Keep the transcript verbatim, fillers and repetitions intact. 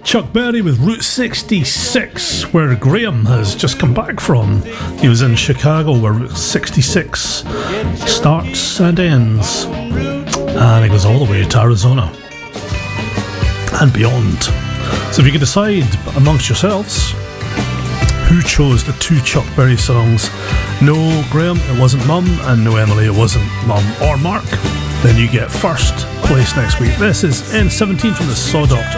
Chuck Berry with Route sixty-six, where Graham has just come back from. He was in Chicago, where Route sixty-six starts and ends, and it goes all the way to Arizona and beyond. So if you could decide amongst yourselves who chose the two Chuck Berry songs, no Graham, it wasn't Mum, and no Emily, it wasn't Mum or Mark, then you get first place next week. This is N seventeen from the Saw Doctor.